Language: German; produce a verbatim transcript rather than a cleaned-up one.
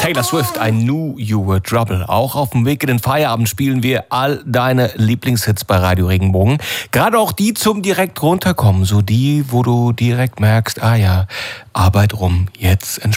Taylor Swift, I Knew You Were Trouble. Auch auf dem Weg in den Feierabend spielen wir all deine Lieblingshits bei Radio Regenbogen. Gerade auch die zum direkt runterkommen, so die, wo du direkt merkst, ah ja, Arbeit rum, jetzt entspannt.